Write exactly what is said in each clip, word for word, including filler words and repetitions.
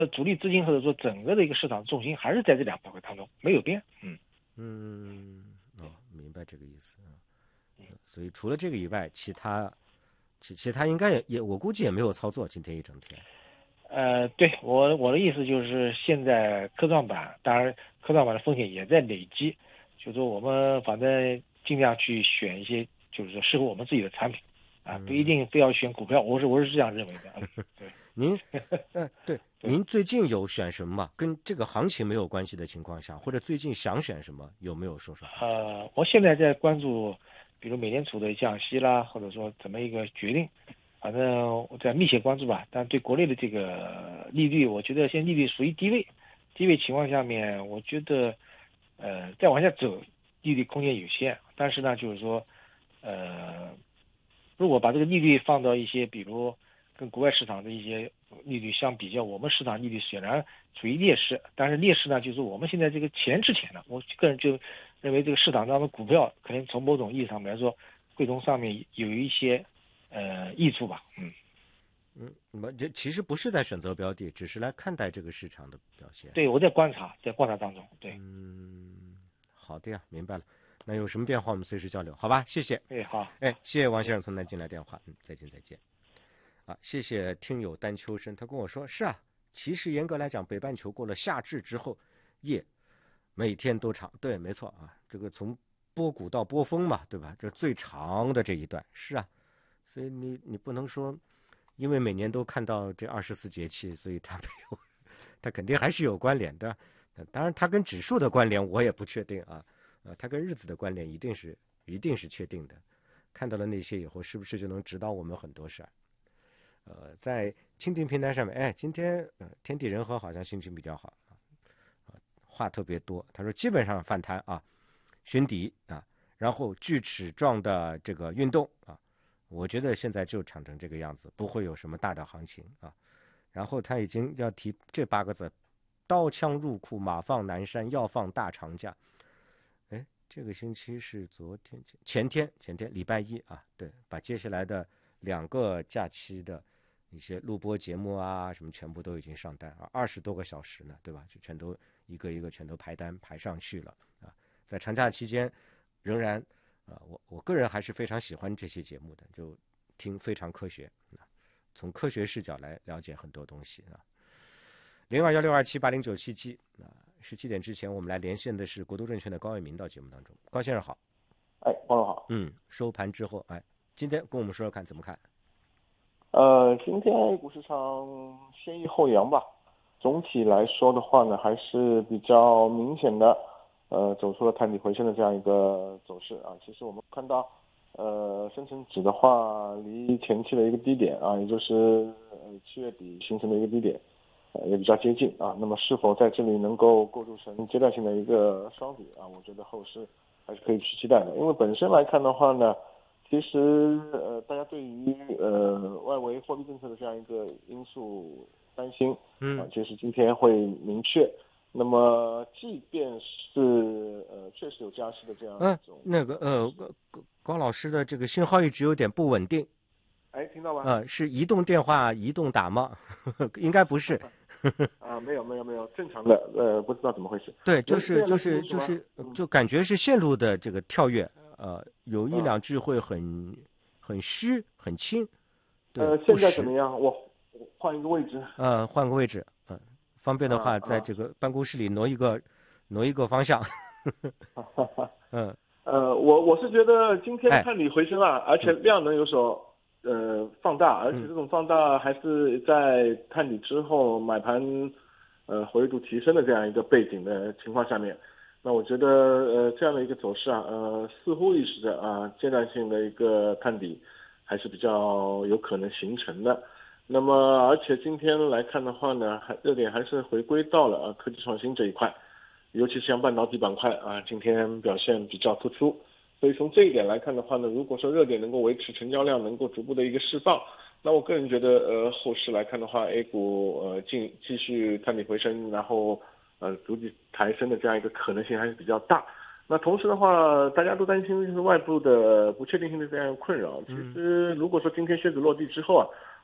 主力资金或者说整个的一个市场重心还是在这两板块当中，没有变。嗯嗯，哦，明白这个意思啊。所以除了这个以外，其他其其他应该也也我估计也没有操作，今天一整天。 呃，对我我的意思就是现在科创板，当然科创板的风险也在累积，就是说我们反正尽量去选一些就是说适合我们自己的产品啊，不一定非要选股票，我是我是这样认为的。对， 您，嗯、对， 对， 您最近有选什么吗？跟这个行情没有关系的情况下，或者最近想选什么，有没有说说？ 呃，我现在在关注，比如美联储的降息啦，或者说怎么一个决定，反正我在密切关注吧。但对国内的这个利率，我觉得现在利率属于低位，低位情况下面，我觉得呃再往下走，利率空间有限。但是呢，就是说，呃，如果把这个利率放到一些，比如跟国外市场的一些利率相比较，我们市场利率显然处于劣势。但是劣势呢，就是我们现在这个钱值钱了。我个人就认为这个市场当中股票可能从某种意义上来说，会从上面有一些呃益处吧。嗯嗯，那么这其实不是在选择标的，只是来看待这个市场的表现。 对，我在观察，在观察当中。对， 嗯，好的呀，明白了。那有什么变化我们随时交流，好吧？谢谢。 哎，好， 哎，谢谢王先生从南京来电话，嗯，再见再见。啊，谢谢听友丹秋生，他跟我说是啊，其实严格来讲，北半球过了夏至之后，夜每天都长，对，没错啊，这个从波谷到波峰嘛，对吧？这最长的这一段是啊，所以你你不能说，因为每年都看到这二十四节气，所以它没有，它肯定还是有关联的。当然，它跟指数的关联我也不确定啊，呃，它跟日子的关联一定是一定是确定的。看到了那些以后，是不是就能指导我们很多事儿？呃，在蜻蜓平台上面，哎，今天呃天地人和好像心情比较好啊，话特别多。他说基本上反弹啊，寻底啊，然后锯齿状的这个运动啊，我觉得现在就长成这个样子，不会有什么大的行情啊。然后他已经要提这八个字：刀枪入库，马放南山，要放大长假。哎，这个星期是昨天前天前天礼拜一啊，对，把接下来的两个假期的一些录播节目啊什么全部都已经上单啊，二十多个小时呢，对吧？就全都一个一个全都排单排上去了啊。在长假期间，仍然啊，我我个人还是非常喜欢这些节目的，就听非常科学啊，从科学视角来了解很多东西啊。零二幺六二七八零九七七啊，十七点之前我们来连线的是国都证券的高伟民到节目当中，高先生好。 哎，黄总好。 嗯，收盘之后，哎，今天跟我们说说看怎么看？ 呃，今天 A 股市场先抑后扬吧。总体来说的话呢，还是比较明显的，呃，走出了探底回升的这样一个走势啊。其实我们看到，呃，深成指的话，离前期的一个低点啊，也就是呃七月底形成的一个低点，呃，也比较接近啊。那么是否在这里能够构筑成阶段性的一个双底啊？我觉得后市还是可以去期待的。因为本身来看的话呢，其实呃，大家对于呃外围货币政策的这样一个因素担心， 嗯， 啊，其实今天会明确。那么，即便是呃确实有加息的这样一种， 嗯、呃，那个呃高高老师的这个信号一直有点不稳定。 哎，听到吗？ 呃，是移动电话移动打吗？应该不是。 啊，没有没有没有，正常的，呃，不知道怎么回事。 对，就是就是就是就感觉是线路的这个跳跃，呃，有一两句会很很虚很轻。对， 呃，现在怎么样？我换一个位置。 呃，换个位置，嗯、呃，方便的话，在这个办公室里挪一个挪一个方向。嗯， 呃，我我是觉得今天探底回升了，而且量能有所呃放大，而且这种放大还是在探底之后买盘呃活跃度提升的这样一个背景的情况下面，那我觉得呃这样的一个走势啊，呃似乎预示着啊阶段性的一个探底还是比较有可能形成的。那么而且今天来看的话呢，还热点还是回归到了啊科技创新这一块。尤其是像半导体板块啊，今天表现比较突出，所以从这一点来看的话呢，如果说热点能够维持，成交量能够逐步的一个释放，那我个人觉得，呃，后市来看的话 ，A 股呃继继续探底回升，然后呃逐级抬升的这样一个可能性还是比较大。那同时的话，大家都担心就是外部的不确定性的这样一个困扰。其实如果说今天靴子落地之后啊，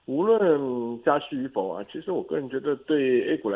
无论加息与否啊，其实我个人觉得对 A 股来